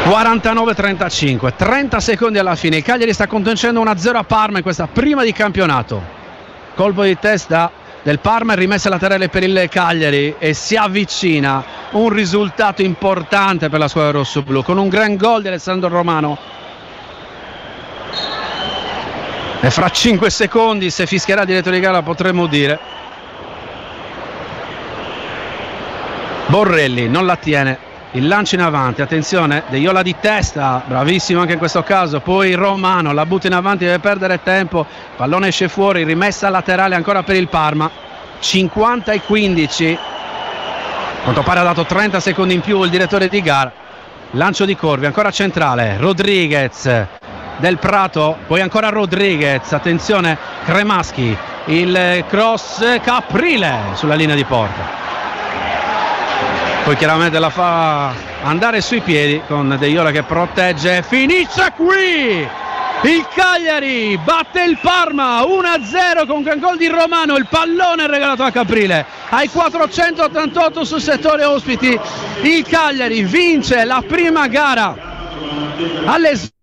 49-35, 30 secondi alla fine. Il Cagliari sta conducendo 1-0 a Parma in questa prima di campionato. Colpo di testa del Parma e rimessa laterale per il Cagliari, e si avvicina un risultato importante per la squadra rossoblu con un gran gol di Alessandro Romano. E fra 5 secondi, se fischierà il direttore di gara, potremmo dire. Borrelli non la tiene, il lancio in avanti, attenzione, De Iola di testa, bravissimo anche in questo caso, poi Romano la butta in avanti, deve perdere tempo, pallone esce fuori, rimessa laterale ancora per il Parma. 50-15, a quanto pare ha dato 30 secondi in più il direttore di gara. Lancio di Corvi, ancora centrale, Rodriguez, Del Prato, poi ancora Rodriguez, attenzione Cremaschi, il cross, Caprile sulla linea di porta. Poi chiaramente la fa andare sui piedi con De Iola che protegge. Finisce qui! Il Cagliari batte il Parma 1-0 con un gol di Romano. Il pallone regalato a Caprile ai 488 sul settore ospiti. Il Cagliari vince la prima gara alle